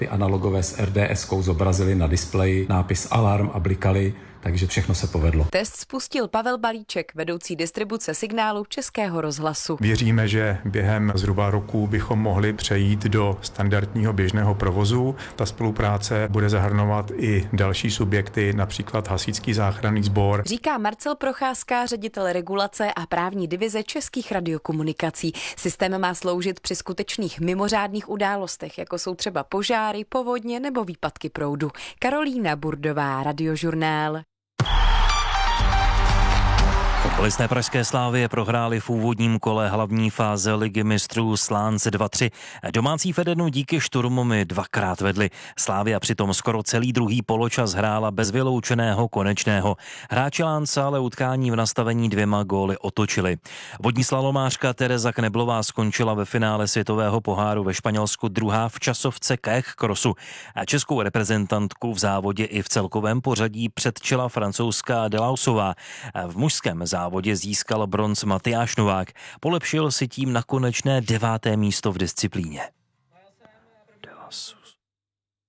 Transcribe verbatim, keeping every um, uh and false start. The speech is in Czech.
Ty analogové s er dé eskou zobrazili na displeji nápis alarm a blikali, takže všechno se povedlo. Test spustil Pavel Balíček, vedoucí distribuce signálu Českého rozhlasu. Věříme, že během zhruba roku bychom mohli přejít do standardního běžného provozu. Ta spolupráce bude zahrnovat i další subjekty, například Hasičský záchranný sbor. Říká Marcel Procházka, ředitel regulace a právní divize Českých radiokomunikací. Systém má sloužit při skutečných mimořádných událostech, jako jsou třeba požáry, povodně nebo výpadky proudu. Karolína Burdová, Radiožurnál. Fotbalisté pražské Slavie prohráli v úvodním kole hlavní fáze Ligy mistrů s Lans dva tři. Domácí Fedenu díky šturmovi dvakrát vedli. Slavia přitom skoro celý druhý poločas hrála bez vyloučeného konečného. Hráči Lansa ale utkání v nastavení dvěma góly otočili. Vodní slalomářka Tereza Kneblová skončila ve finále světového poháru ve Španělsku druhá v časovce kayak crossu. A českou reprezentantku v závodě i v celkovém pořadí předčila francouzská Delausová. V mužském závodě získal bronz Matyáš Novák. Polepšil si tím na konečné deváté místo v disciplíně.